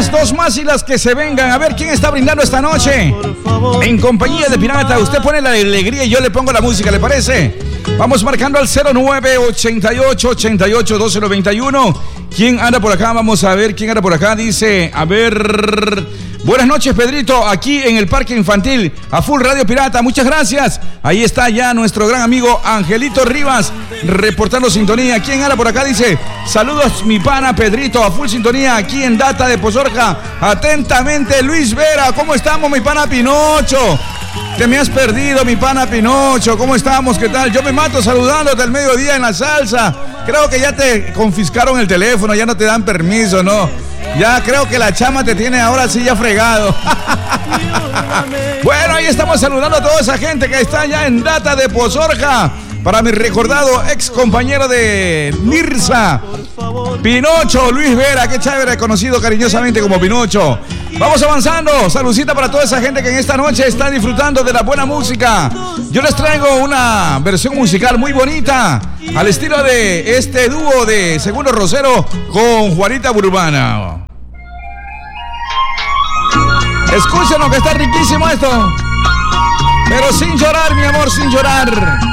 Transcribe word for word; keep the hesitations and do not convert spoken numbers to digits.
más, dos más y las que se vengan. A ver quién está brindando esta noche. En compañía de Pirata, usted pone la alegría y yo le pongo la música, ¿le parece? Vamos marcando al cero nueve ochenta y ocho ochenta y ocho doce noventa y uno. ¿Quién anda por acá? Vamos a ver quién anda por acá. Dice, a ver... Buenas noches, Pedrito, aquí en el Parque Infantil, a Full Radio Pirata, muchas gracias. Ahí está ya nuestro gran amigo Angelito Rivas, reportando sintonía. ¿Quién anda por acá? Dice, saludos mi pana Pedrito, a Full Sintonía, aquí en Data de Pozorja. Atentamente, Luis Vera, ¿cómo estamos, mi pana Pinocho? Te me has perdido, mi pana Pinocho, ¿cómo estamos? ¿Qué tal? Yo me mato saludándote al mediodía en la salsa. Creo que ya te confiscaron el teléfono, ya no te dan permiso, ¿no? Ya creo que la chama te tiene ahora sí ya fregado. Bueno, ahí estamos saludando a toda esa gente que está ya en Data de Pozorja. Para mi recordado ex compañero de Mirza, Pinocho, Luis Vera, qué chévere, conocido cariñosamente como Pinocho. Vamos avanzando, saludcita para toda esa gente que en esta noche está disfrutando de la buena música. Yo les traigo una versión musical muy bonita, al estilo de este dúo de Segundo Rosero con Juanita Burbana. Escúchenos que está riquísimo esto, pero sin llorar, mi amor, sin llorar.